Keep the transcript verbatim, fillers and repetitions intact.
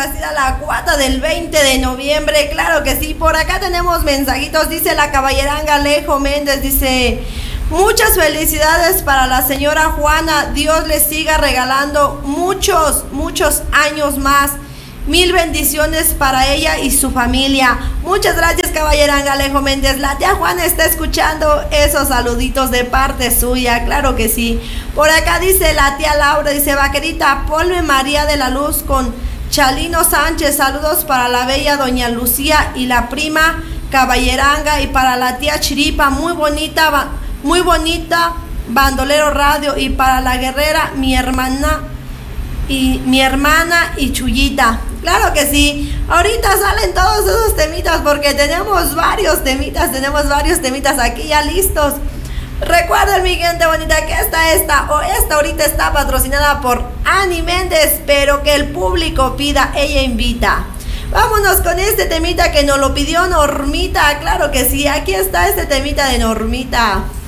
bendecida la cuata del veinte de noviembre, claro que sí. Por acá tenemos mensajitos, dice la caballeranga Alejo Méndez, dice: muchas felicidades para la señora Juana, Dios le siga regalando muchos, muchos años más. Mil bendiciones para ella y su familia. Muchas gracias, caballeranga Alejo Méndez. La tía Juana está escuchando esos saluditos de parte suya, claro que sí. Por acá dice la tía Laura, dice: vaquerita, ponme María de la Luz con Chalino Sánchez. Saludos para la bella doña Lucía y la prima caballeranga, y para la tía Chiripa, muy bonita, muy bonita, Bandolero Radio, y para la guerrera, mi hermana y mi hermana y Chuyita. Claro que sí, ahorita salen todos esos temitas porque tenemos varios temitas, tenemos varios temitas aquí ya listos. Recuerden, mi gente bonita, que esta, esta o esta ahorita está patrocinada por Ani Méndez, pero que el público pida, ella invita. Vámonos con este temita que nos lo pidió Normita, claro que sí, aquí está este temita de Normita.